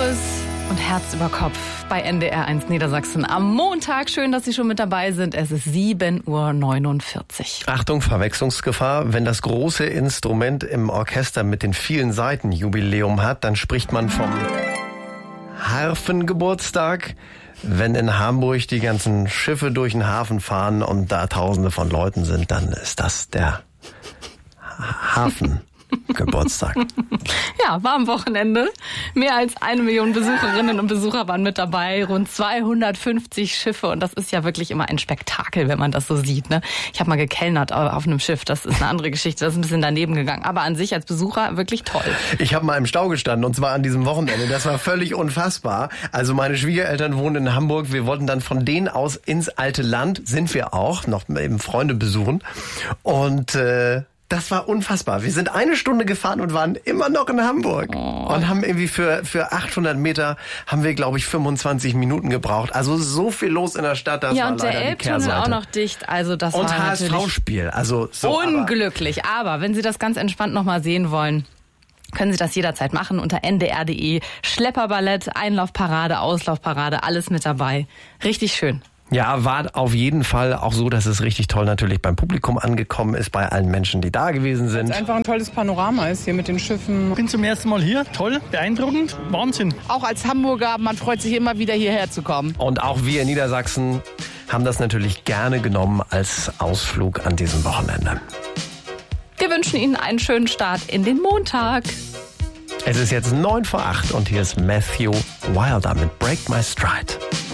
los und Herz über Kopf bei NDR 1 Niedersachsen am Montag. Schön, dass Sie schon mit dabei sind. Es ist 7:49 Uhr. Achtung, Verwechslungsgefahr. Wenn das große Instrument im Orchester mit den vielen Saiten Jubiläum hat, dann spricht man vom Harfengeburtstag. Wenn in Hamburg die ganzen Schiffe durch den Hafen fahren und da Tausende von Leuten sind, dann ist das der Hafengeburtstag. Ja, war am Wochenende. Mehr als 1 Million Besucherinnen und Besucher waren mit dabei. Rund 250 Schiffe. Und das ist ja wirklich immer ein Spektakel, wenn man das so sieht. Ne? Ich habe mal gekellnert auf einem Schiff. Das ist eine andere Geschichte. Das ist ein bisschen daneben gegangen. Aber an sich als Besucher wirklich toll. Ich habe mal im Stau gestanden und zwar an diesem Wochenende. Das war völlig unfassbar. Also meine Schwiegereltern wohnen in Hamburg. Wir wollten dann von denen aus ins alte Land. Sind wir auch. Noch eben Freunde besuchen. Und das war unfassbar. Wir sind 1 Stunde gefahren und waren immer noch in Hamburg. Und haben irgendwie für 800 Meter haben wir, glaube ich, 25 Minuten gebraucht. Also so viel los in der Stadt, das war leider die Kehrseite. Ja, und der Elbtunnel auch noch dicht. Also das und war HSV-Spiel. Also so, unglücklich. Aber wenn Sie das ganz entspannt nochmal sehen wollen, können Sie das jederzeit machen unter ndr.de. Schlepperballett, Einlaufparade, Auslaufparade, alles mit dabei. Richtig schön. Ja, war auf jeden Fall auch so, dass es richtig toll natürlich beim Publikum angekommen ist, bei allen Menschen, die da gewesen sind. Es einfach ein tolles Panorama ist hier mit den Schiffen. Ich bin zum ersten Mal hier. Toll, beeindruckend, Wahnsinn. Auch als Hamburger, man freut sich immer wieder hierher zu kommen. Und auch wir in Niedersachsen haben das natürlich gerne genommen als Ausflug an diesem Wochenende. Wir wünschen Ihnen einen schönen Start in den Montag. Es ist jetzt 7:09 und hier ist Matthew Wilder mit Break My Stride.